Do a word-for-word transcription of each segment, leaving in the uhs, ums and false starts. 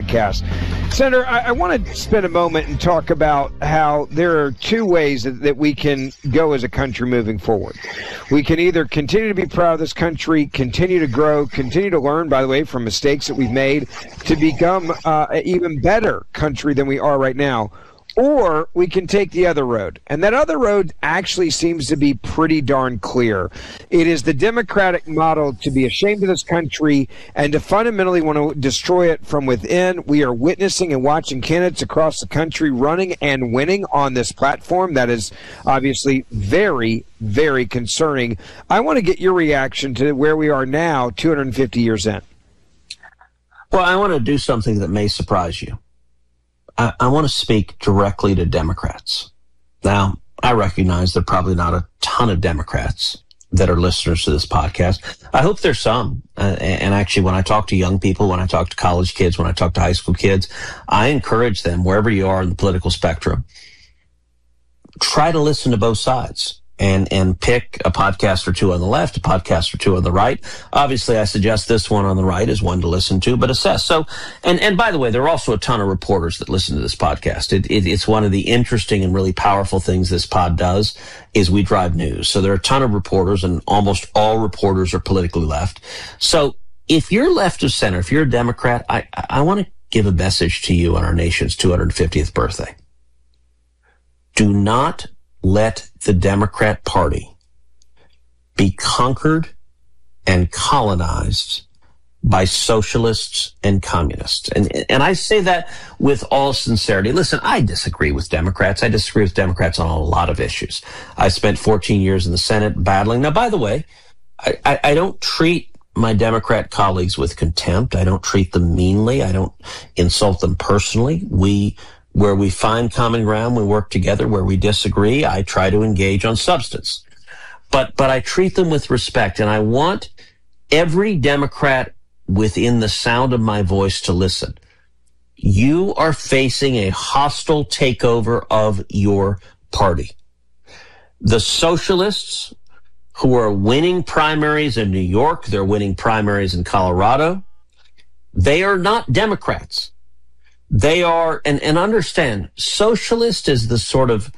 podcast. Senator, I, I want to spend a moment and talk about how there are two ways that, that we can go as a country moving forward. We can either continue to be proud of this country, continue to grow, continue to learn, by the way, from mistakes that we've made to become uh, an even better country than we are right now. Or we can take the other road. And that other road actually seems to be pretty darn clear. It is the Democratic model to be ashamed of this country and to fundamentally want to destroy it from within. We are witnessing and watching candidates across the country running and winning on this platform. That is obviously very, very concerning. I want to get your reaction to where we are now, two hundred fifty years in. Well, I want to do something that may surprise you. I, I want to speak directly to Democrats. Now, I recognize there are probably not a ton of Democrats that are listeners to this podcast. I hope there's some. Uh, and actually, when I talk to young people, when I talk to college kids, when I talk to high school kids, I encourage them, wherever you are in the political spectrum, try to listen to both sides. And, and pick a podcast or two on the left, a podcast or two on the right. Obviously, I suggest this one on the right is one to listen to, but assess. So, and, and by the way, there are also a ton of reporters that listen to this podcast. It, it, it's one of the interesting and really powerful things this pod does is we drive news. So there are a ton of reporters, and almost all reporters are politically left. So if you're left of center, if you're a Democrat, I, I want to give a message to you on our nation's two hundred fiftieth birthday. Do not let the Democrat Party be conquered and colonized by socialists and communists. And, and I say that with all sincerity. Listen, I disagree with Democrats. I disagree with Democrats on a lot of issues. I spent fourteen years in the Senate battling. Now, by the way, I, I, I don't treat my Democrat colleagues with contempt. I don't treat them meanly. I don't insult them personally. We Where we find common ground, we work together. Where we disagree, I try to engage on substance. But but I treat them with respect, and I want every Democrat within the sound of my voice to listen. You are facing a hostile takeover of your party. The socialists who are winning primaries in New York, they're winning primaries in Colorado, they are not Democrats. They are, and, and understand, socialist is the sort of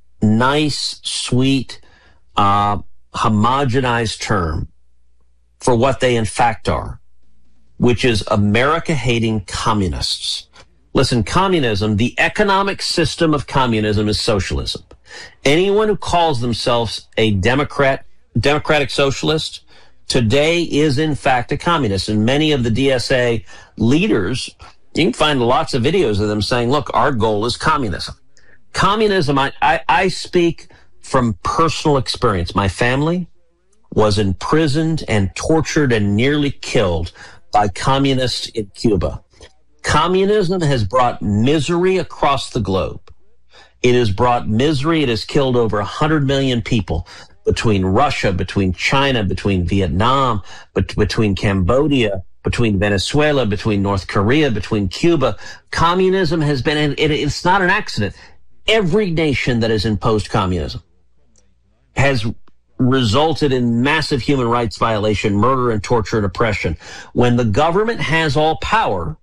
nice, sweet, uh, homogenized term for what they in fact are, which is America-hating communists. Listen, communism, the economic system of communism is socialism. Anyone who calls themselves a Democrat, democratic socialist, today is in fact a communist. And many of the D S A leaders, you can find lots of videos of them saying, look, our goal is communism. Communism, I, I, I speak from personal experience. My family was imprisoned and tortured and nearly killed by communists in Cuba. Communism has brought misery across the globe. It has brought misery. It has killed over one hundred million people between Russia, between China, between Vietnam, bet- between Cambodia, between Venezuela, between North Korea, between Cuba. Communism has been, and it, it's not an accident. Every nation that has imposed communism has resulted in massive human rights violation, murder and torture and oppression. When the government has all power,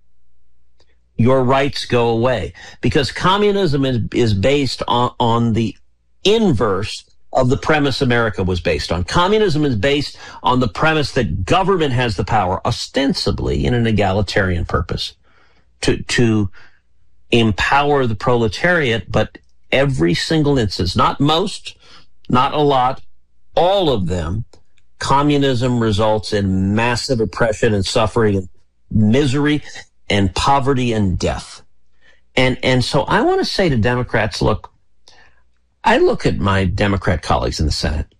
your rights go away, because communism is, is based on, on the inverse of the premise America was based on. Communism is based on the premise that government has the power, ostensibly in an egalitarian purpose, to, to empower the proletariat, but every single instance, not most, not a lot, all of them, communism results in massive oppression and suffering and misery and poverty and death. And, and so I want to say to Democrats, look, I look at my Democrat colleagues in the Senate.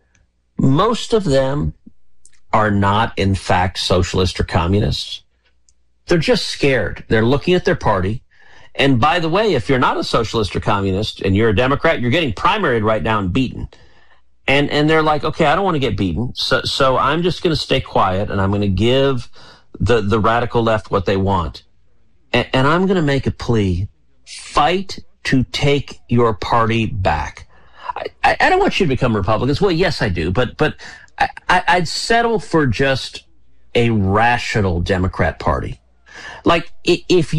Most of them are not, in fact, socialist or communists. They're just scared. They're looking at their party. And by the way, if you're not a socialist or communist and you're a Democrat, you're getting primaried right now and beaten. And and they're like, okay, I don't want to get beaten. So so I'm just going to stay quiet, and I'm going to give the, the radical left what they want. And, and I'm going to make a plea. Fight to take your party back. I, I, I don't want you to become Republicans. Well, yes, I do. But, but I, I, I'd settle for just a rational Democrat party. Like, if